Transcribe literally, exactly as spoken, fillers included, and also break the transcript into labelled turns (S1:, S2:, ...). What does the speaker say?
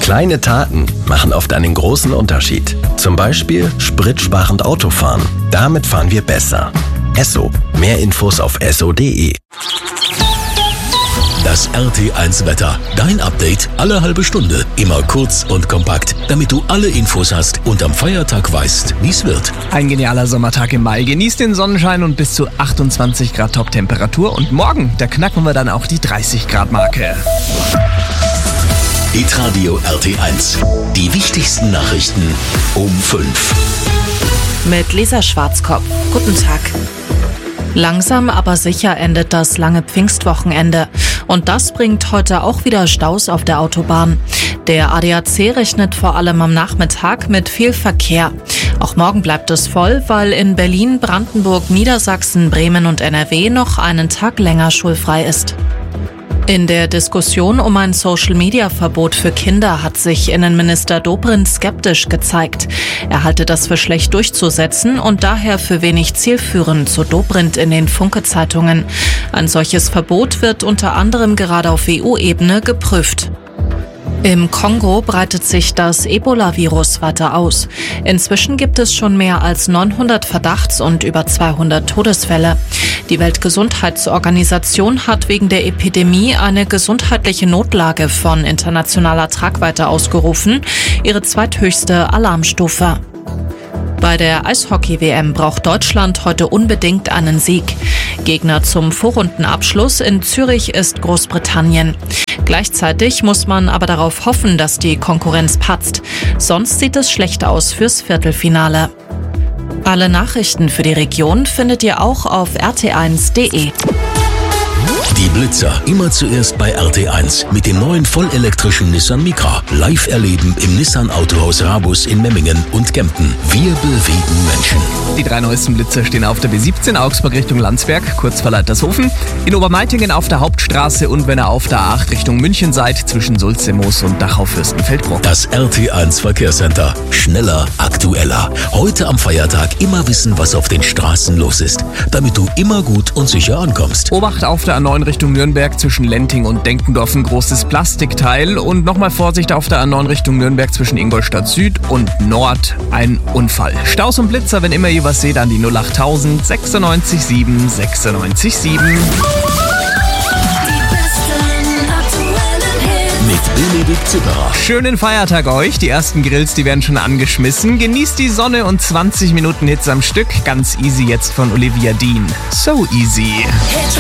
S1: Kleine Taten machen oft einen großen Unterschied. Zum Beispiel spritsparend Autofahren. Damit fahren wir besser. Esso. Mehr Infos auf esso punkt de.
S2: Das R T eins Wetter. Dein Update alle halbe Stunde. Immer kurz und kompakt, damit du alle Infos hast und am Feiertag weißt, wie es wird.
S3: Ein genialer Sommertag im Mai. Genießt den Sonnenschein und bis zu achtundzwanzig Grad Top-Temperatur. Und morgen, da knacken wir dann auch die dreißig Grad Marke.
S2: Hitradio R T eins. Die wichtigsten Nachrichten um fünf.
S4: Mit Lisa Schwarzkopf. Guten Tag. Langsam aber sicher endet das lange Pfingstwochenende. Und das bringt heute auch wieder Staus auf der Autobahn. Der A D A C rechnet vor allem am Nachmittag mit viel Verkehr. Auch morgen bleibt es voll, weil in Berlin, Brandenburg, Niedersachsen, Bremen und N R W noch einen Tag länger schulfrei ist. In der Diskussion um ein Social-Media-Verbot für Kinder hat sich Innenminister Dobrindt skeptisch gezeigt. Er halte das für schlecht durchzusetzen und daher für wenig zielführend, so Dobrindt in den Funke-Zeitungen. Ein solches Verbot wird unter anderem gerade auf E U-Ebene geprüft. Im Kongo breitet sich das Ebola-Virus weiter aus. Inzwischen gibt es schon mehr als neunhundert Verdachts- und über zweihundert Todesfälle. Die Weltgesundheitsorganisation hat wegen der Epidemie eine gesundheitliche Notlage von internationaler Tragweite ausgerufen, ihre zweithöchste Alarmstufe. Bei der Eishockey-W M braucht Deutschland heute unbedingt einen Sieg. Gegner zum Vorrundenabschluss in Zürich ist Großbritannien. Gleichzeitig muss man aber darauf hoffen, dass die Konkurrenz patzt. Sonst sieht es schlecht aus fürs Viertelfinale. Alle Nachrichten für die Region findet ihr auch auf r t eins punkt de.
S2: Die Blitzer immer zuerst bei R T eins mit dem neuen vollelektrischen Nissan Micra. Live erleben im Nissan Autohaus Rabus in Memmingen und Kempten. Wir bewegen Menschen.
S3: Die drei neuesten Blitzer stehen auf der B siebzehn Augsburg Richtung Landsberg, kurz vor Leitershofen, in Obermeitingen auf der Hauptstraße und wenn ihr auf der A acht Richtung München seid, zwischen Sulzemoos und Dachau-Fürstenfeldbruck.
S2: Das R T eins Verkehrscenter. Schneller, aktueller. Heute am Feiertag immer wissen, was auf den Straßen los ist, damit du immer gut und sicher ankommst.
S3: Obacht auf der A neun Richtung Nürnberg zwischen Lenting und Denkendorf ein großes Plastikteil und nochmal Vorsicht auf der A neun Richtung Nürnberg zwischen Ingolstadt Süd und Nord ein Unfall. Staus und Blitzer, wenn immer ihr was seht, an die null achttausend sechsundneunzig sieben sechsundneunzig sieben.
S2: Mit Benedikt Zipperer.
S3: Schönen Feiertag euch. Die ersten Grills, die werden schon angeschmissen. Genießt die Sonne und zwanzig Minuten Hits am Stück. Ganz easy jetzt von Olivia Dean. So easy.